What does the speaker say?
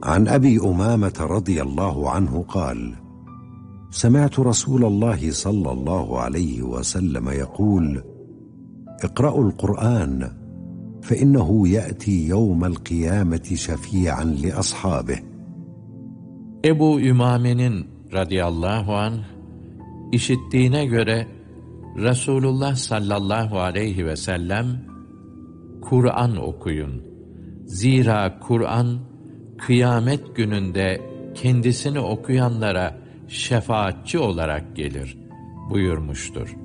عن أبي أمامة رضي الله عنه قال: سمعت رسول الله صلى الله عليه وسلم يقول: اقرأوا القرآن فإنه يأتي يوم القيامة شفيعا لأصحابه. Ebu Ümame'nin radıyallahu anh işittiğine göre Resulullah sallallahu aleyhi ve sellem Kur'an okuyun. Zira Kur'an kıyamet gününde kendisini okuyanlara şefaatçi olarak gelir buyurmuştur.